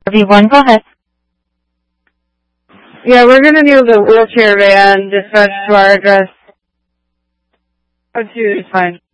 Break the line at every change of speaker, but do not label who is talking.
RV1, go ahead.
Yeah, we're going to need the wheelchair van dispatched to our address. Oh, 2 is fine.